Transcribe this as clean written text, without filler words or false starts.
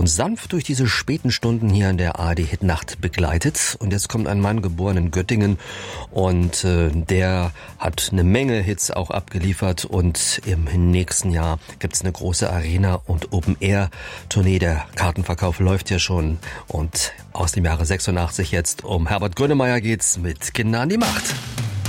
uns sanft durch diese späten Stunden hier in der ARD-Hitnacht begleitet. Und jetzt kommt ein Mann, geboren in Göttingen, und der hat eine Menge Hits auch abgeliefert. Und im nächsten Jahr gibt's eine große Arena- und Open-Air-Tournee. Der Kartenverkauf läuft ja schon. Und aus dem Jahre 86 jetzt um Herbert Grönemeyer geht's mit Kinder an die Macht.